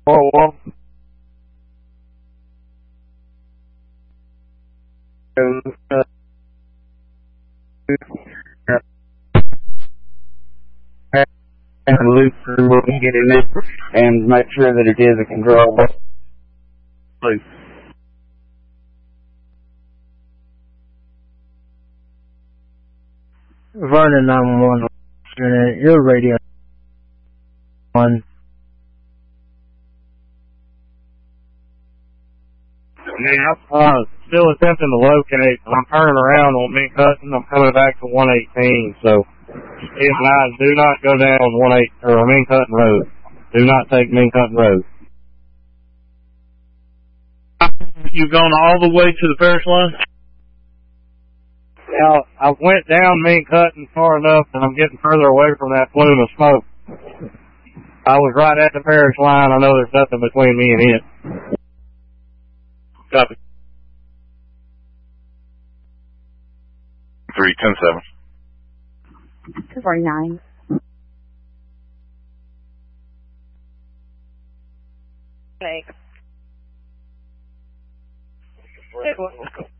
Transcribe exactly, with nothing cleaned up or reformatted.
Oh, well. Uh, and loop through what we get in there and make sure that it is a control loop. Vernon nine one one, your radio on. Yeah, uh, still attempting to locate. I'm turning around on Mink Hutton. I'm coming back to one eighteen. So, if not, do not go down one eight or Mink Hutton Road. Do not take Mink Hutton Road. You've gone all the way to the parish line? Now, I went down Mink Hutton far enough, and I'm getting further away from that plume of smoke. I was right at the parish line. I know there's nothing between me and it. Copy. Three ten seven. Two forty nine. Thanks.